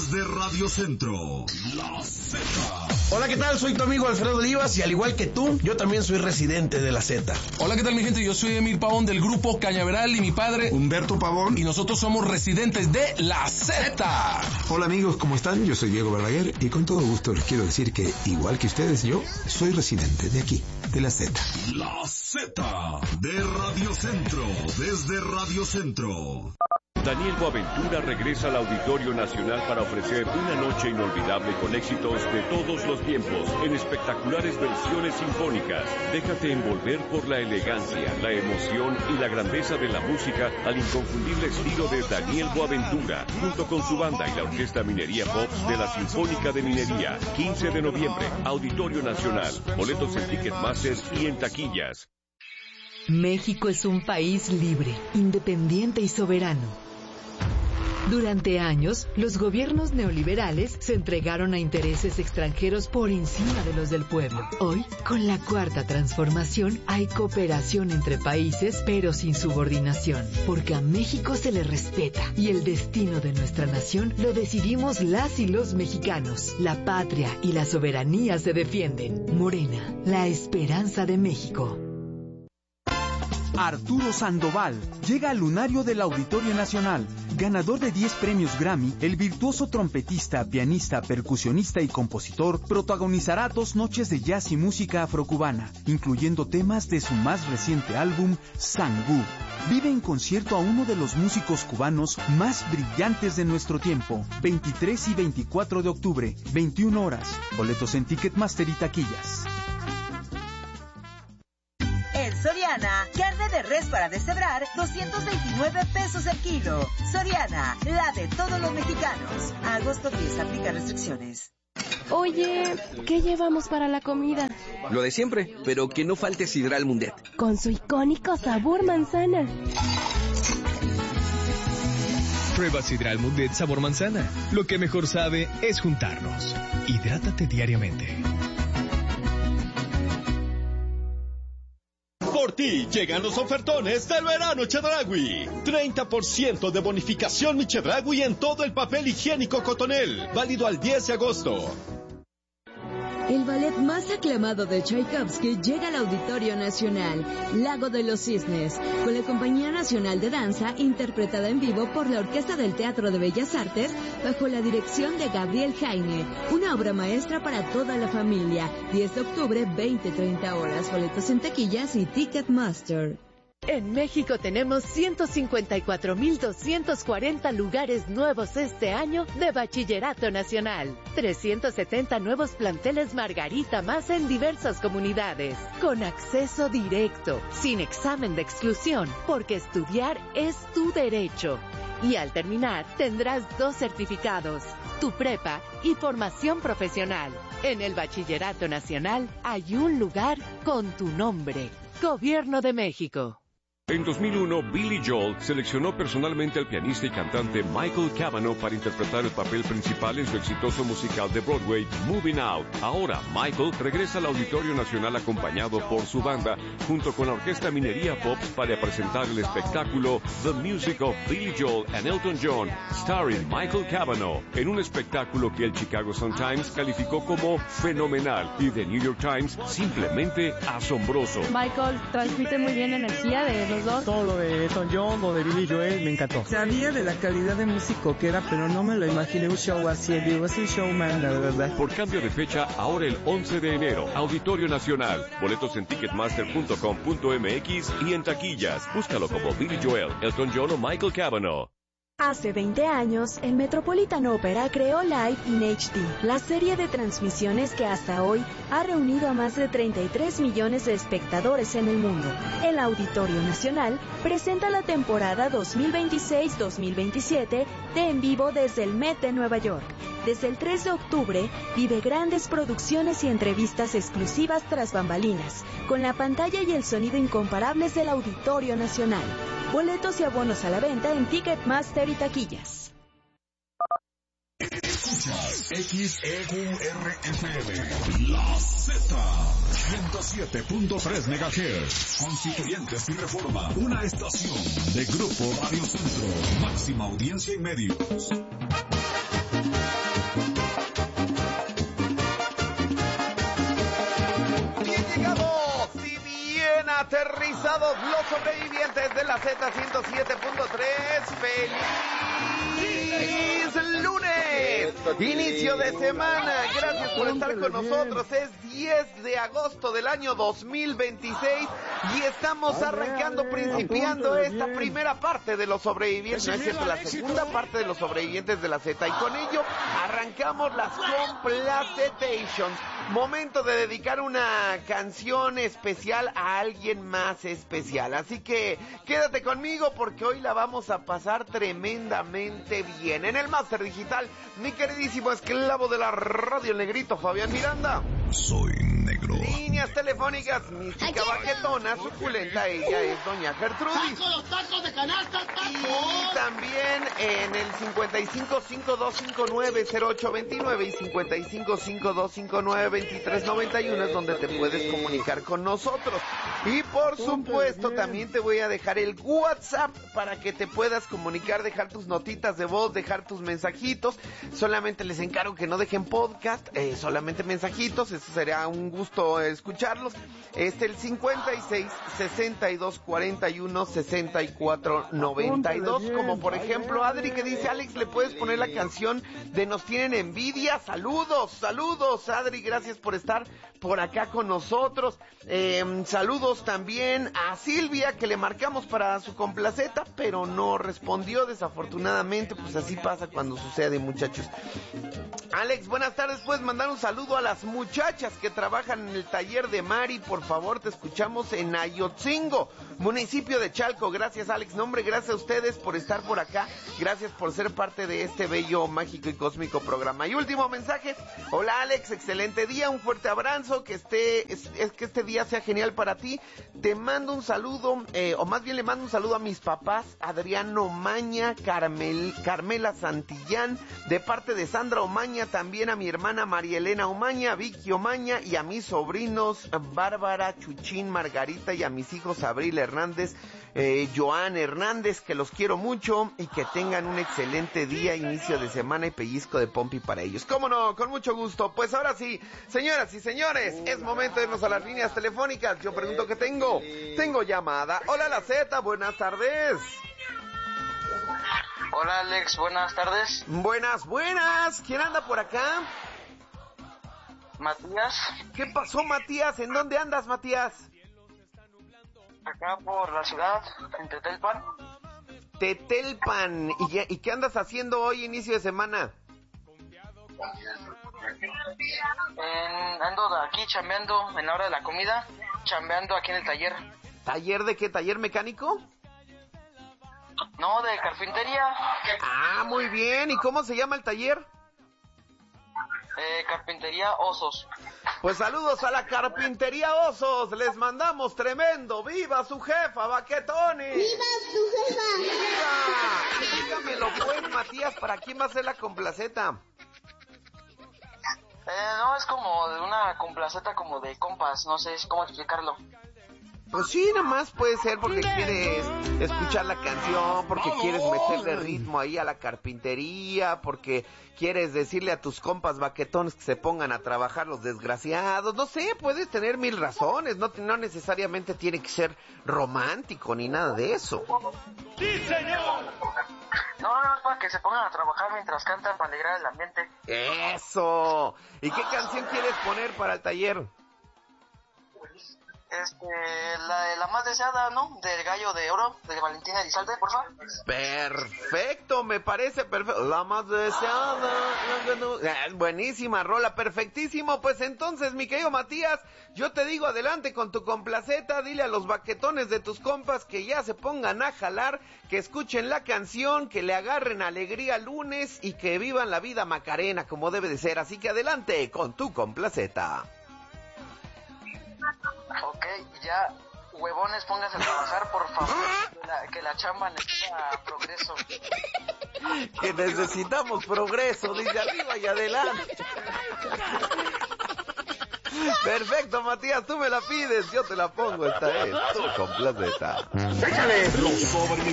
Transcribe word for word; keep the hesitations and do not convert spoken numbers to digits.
desde Radio Centro, La Z. Hola, ¿qué tal? Soy tu amigo Alfredo Olivas y al igual que tú, yo también soy residente de La Z. Hola, ¿qué tal mi gente? Yo soy Emir Pavón del grupo Cañaveral y mi padre Humberto Pavón y nosotros somos residentes de La Z. Hola amigos, ¿cómo están? Yo soy Diego Verdaguer y con todo gusto les quiero decir que, igual que ustedes, yo soy residente de aquí, de La Z. La Z de Radio Centro, desde Radio Centro. Daniel Boaventura regresa al Auditorio Nacional para ofrecer una noche inolvidable con éxitos de todos los tiempos, en espectaculares versiones sinfónicas. Déjate envolver por la elegancia, la emoción y la grandeza de la música al inconfundible estilo de Daniel Boaventura, junto con su banda y la Orquesta Minería Pops de la Sinfónica de Minería. quince de noviembre, Auditorio Nacional. Boletos en Ticketmaster y en taquillas. México es un país libre, independiente y soberano. Durante años, los gobiernos neoliberales se entregaron a intereses extranjeros por encima de los del pueblo. Hoy, con la cuarta transformación, hay cooperación entre países, pero sin subordinación, porque a México se le respeta y el destino de nuestra nación lo decidimos las y los mexicanos. La patria y la soberanía se defienden. Morena, la esperanza de México. Arturo Sandoval llega al lunario del Auditorio Nacional. Ganador de diez premios Grammy, el virtuoso trompetista, pianista, percusionista y compositor protagonizará dos noches de jazz y música afrocubana, incluyendo temas de su más reciente álbum, Sangú. Vive en concierto a uno de los músicos cubanos más brillantes de nuestro tiempo. veintitrés y veinticuatro de octubre, veintiuna horas. Boletos en Ticketmaster y taquillas. Soriana, carne de res para deshebrar, doscientos veintinueve pesos el kilo. Soriana, la de todos los mexicanos. A agosto diez, aplica restricciones. Oye, ¿qué llevamos para la comida? Lo de siempre, pero que no falte Sidral Mundet. Con su icónico sabor manzana. Prueba Sidral Mundet sabor manzana. Lo que mejor sabe es juntarnos. Hidrátate diariamente. Por ti llegan los ofertones del verano Chedraui. treinta por ciento de bonificación mi Chedraui en todo el papel higiénico Cotonel. Válido al diez de agosto. El ballet más aclamado de Tchaikovsky llega al Auditorio Nacional, Lago de los Cisnes, con la Compañía Nacional de Danza, interpretada en vivo por la Orquesta del Teatro de Bellas Artes, bajo la dirección de Gabriel Jaime. Una obra maestra para toda la familia. diez de octubre, veinte a treinta horas. Boletos en taquillas y Ticketmaster. En México tenemos ciento cincuenta y cuatro mil doscientos cuarenta lugares nuevos este año de Bachillerato Nacional. trescientos setenta nuevos planteles Margarita más en diversas comunidades. Con acceso directo, sin examen de exclusión, porque estudiar es tu derecho. Y al terminar tendrás dos certificados, tu prepa y formación profesional. En el Bachillerato Nacional hay un lugar con tu nombre. Gobierno de México. En dos mil uno, Billy Joel seleccionó personalmente al pianista y cantante Michael Cavanaugh para interpretar el papel principal en su exitoso musical de Broadway, Moving Out. Ahora, Michael regresa al Auditorio Nacional acompañado por su banda, junto con la Orquesta Minería Pops, para presentar el espectáculo The Music of Billy Joel and Elton John, starring Michael Cavanaugh, en un espectáculo que el Chicago Sun-Times calificó como fenomenal y The New York Times simplemente asombroso. Michael transmite muy bien energía de los dos. Todo lo de Elton John o de Billy Joel me encantó. Sabía de la calidad de músico que era, pero no me lo imaginé un show así. Digo, es un showman, la verdad. Por cambio de fecha, ahora el once de enero, Auditorio Nacional. Boletos en ticketmaster punto com punto m x y en taquillas. Búscalo como Billy Joel, Elton John o Michael Cavanaugh. Hace veinte años, el Metropolitan Opera creó Live in H D, la serie de transmisiones que hasta hoy ha reunido a más de treinta y tres millones de espectadores en el mundo. El Auditorio Nacional presenta la temporada dos mil veintiséis dos mil veintisiete de En Vivo desde el Met de Nueva York. Desde el tres de octubre, vive grandes producciones y entrevistas exclusivas tras bambalinas, con la pantalla y el sonido incomparables del Auditorio Nacional. Boletos y abonos a la venta en Ticketmaster y taquillas. Escuchas X E Q R F M, La Z, ciento siete punto tres megahertz, Constituyentes y Reforma, una estación de Grupo Radio Centro, máxima audiencia en medios. sintonizados los sobrevivientes de la Z ciento siete punto tres. ¡Feliz lunes! Inicio de semana. Gracias por estar con nosotros. Es diez de agosto del año dos mil veintiséis y estamos arrancando, principiando esta primera parte de los sobrevivientes, no es cierto, la segunda parte de los sobrevivientes de la Z, y con ello arrancamos las Complacetations. Momento de dedicar una canción especial a alguien más especial. Así que quédate conmigo porque hoy la vamos a pasar tremendamente bien. En el Máster Digital, mi queridísimo esclavo de la radio, el negrito Fabián Miranda. Soy negro. Líneas telefónicas, mística baquetona, suculenta, ella es doña Gertrudis. ¡Taco, los tacos de canasta, tacos! Y también en el cincuenta y cinco, cincuenta y dos cincuenta y nueve, cero ocho veintinueve y cincuenta y cinco, cincuenta y dos cincuenta y nueve, veintitrés noventa y uno es donde te puedes comunicar con nosotros. Y por supuesto también te voy a dejar el WhatsApp para que te puedas comunicar, dejar tus notitas de voz, dejar tus mensajitos. Solamente les encargo que no dejen podcast, eh, solamente mensajitos, eso sería un gusto escucharlos. Es el cincuenta y seis, sesenta y dos, cuarenta y uno, sesenta y cuatro, noventa y dos, como por ejemplo Adri que dice: Alex, ¿le puedes poner la canción de Nos Tienen Envidia? Saludos, saludos Adri, gracias por estar por acá con nosotros. Eh, saludos también a Silvia, que le marcamos para su complaceta, pero no respondió, desafortunadamente. Pues así pasa cuando sucede, muchachos. Alex, buenas tardes. Puedes mandar un saludo a las muchachas que trabajan en el taller de Mari, por favor. Te escuchamos en Ayotzingo, municipio de Chalco. Gracias, Alex. No, hombre, gracias a ustedes por estar por acá. Gracias por ser parte de este bello, mágico y cósmico programa. Y último mensaje: hola Alex, excelente día, un fuerte abrazo, que esté es, es que este día sea genial para ti. Te mando un saludo, eh, o más bien le mando un saludo a mis papás, Adriano Omaña, Carmel, Carmela Santillán, de parte de Sandra Omaña, también a mi hermana María Elena Omaña, Vicky Omaña, y a mis sobrinos Bárbara, Chuchín, Margarita, y a mis hijos Abril Hernández, eh, Joan Hernández, que los quiero mucho y que tengan un excelente día, inicio de semana, y pellizco de pompi para ellos. ¿Cómo no? Con mucho gusto. Pues ahora sí, señoras y señores, es momento de irnos a las líneas telefónicas. Yo pregunto qué tengo. Tengo llamada. Hola, la Z, buenas tardes. Hola Alex, buenas tardes. Buenas, buenas. ¿Quién anda por acá? Matías. ¿Qué pasó, Matías? ¿En dónde andas, Matías? Acá por la ciudad, en Tetelpan. Tetelpan. ¿Y, ¿Y qué andas haciendo hoy, inicio de semana? En, ando aquí chambeando en la hora de la comida, chambeando aquí en el taller. ¿Taller de qué? ¿Taller mecánico? No, de carpintería. Ah, muy bien. ¿Y cómo se llama el taller? Eh, carpintería Osos. Pues saludos a la carpintería Osos. Les mandamos tremendo. ¡Viva su jefa, Baquetones! ¡Viva su jefa! ¡Viva! Y dígamelo pues, Matías, ¿para quién va a ser la complaceta? Eh, no, es como de una complaceta como de compas, no sé cómo explicarlo. Pues sí, nada más puede ser porque quieres escuchar la canción, porque quieres meterle ritmo ahí a la carpintería, porque quieres decirle a tus compas baquetones que se pongan a trabajar los desgraciados. No sé, puedes tener mil razones, no, no necesariamente tiene que ser romántico ni nada de eso. ¡Sí, señor! No, no, es para que se pongan a trabajar mientras cantan para alegrar el ambiente. ¡Eso! ¿Y qué canción quieres poner para el taller? Este, la, la más deseada, ¿no? Del Gallo de Oro, de Valentina Elizalde, por favor. Perfecto, me parece perfecto. La más deseada. Eh, buenísima rola, perfectísimo. Pues entonces, mi querido Matías, yo te digo, adelante con tu complaceta. Dile a los baquetones de tus compas que ya se pongan a jalar, que escuchen la canción, que le agarren alegría lunes y que vivan la vida Macarena como debe de ser. Así que adelante con tu complaceta. Ok, ya, huevones, pónganse a trabajar, por favor, que la, que la chamba necesita progreso. Que necesitamos progreso, dice arriba y adelante. Perfecto, Matías, tú me la pides, yo te la pongo, esta es tu complaceta. Los sobrevivientes